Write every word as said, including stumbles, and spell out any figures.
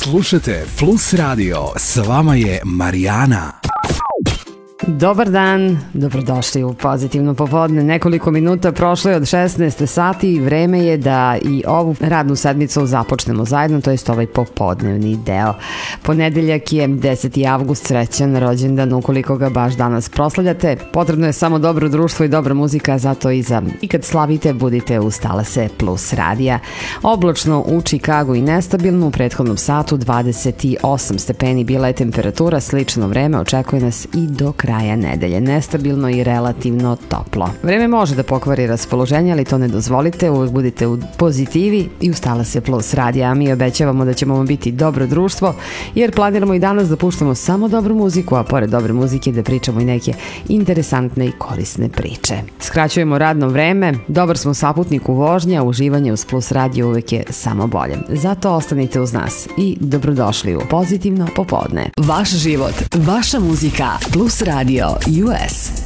Slušajte Plus Radio, s vama je Marijana. Dobar dan, dobrodošli u Pozitivno popodne. Nekoliko minuta prošlo je od šesnaest sati i vreme je da i ovu radnu sedmicu započnemo zajedno, to jest ovaj popodnevni deo. Ponedeljak je deseti avgust, srećan rođendan ukoliko ga baš danas proslavljate. Potrebno je samo dobro društvo i dobra muzika, zato i za i kad slavite budite uz talase Plus radija. Oblačno u Čikagu i nestabilno, u prethodnom satu dvadeset osam stepeni bila je temperatura, slično vreme očekuje nas i do kraja kraja nedelje. Nestabilno i relativno toplo. Vreme može da pokvari raspoloženje, ali to ne dozvolite, uvijek budite u pozitivi i uz talase Plus radija, a mi obećavamo da ćemo vam biti dobro društvo, jer planiramo i danas da puštamo samo dobru muziku, a pored dobre muzike da pričamo i neke interesantne i korisne priče. Skraćujemo radno vreme, dobar smo saputnik u vožnji, a uživanje uz Plus radio uvijek je samo bolje. Zato ostanite uz nas i dobrodošli u Pozitivno popodne. Vaš život, vaša muzika, Plus radio U S.